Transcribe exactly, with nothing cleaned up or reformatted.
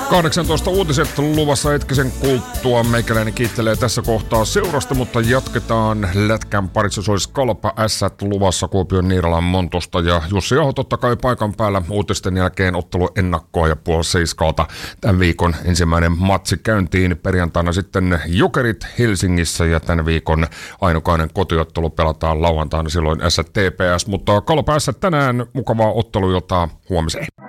kahdeksantoista uutiset luvassa hetkisen kuluttua. Meikäläinen kiittelee tässä kohtaa seurasta, mutta jatketaan lätkän parissa. Se olisi Kalpa Ässät luvassa Kuopion Niiralan Montosta ja Jussi Aho totta kai paikan päällä uutisten jälkeen ottelu ennakkoa ja puoli seiskalta. Tämän viikon ensimmäinen matsi käyntiin perjantaina sitten Jokerit Helsingissä ja tämän viikon ainokainen kotiottelu pelataan lauantaina silloin Ässät T P S, mutta Kalpa Ässät tänään mukavaa otteluiltaa huomiseen.